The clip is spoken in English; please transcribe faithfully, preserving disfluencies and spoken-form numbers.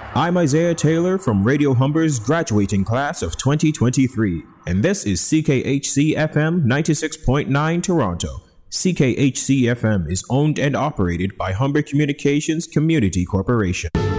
I'm Isaiah Taylor from Radio Humber's graduating class of twenty twenty-three, and this is C K H C F M ninety-six point nine Toronto. C K H C F M is owned and operated by Humber Communications Community Corporation.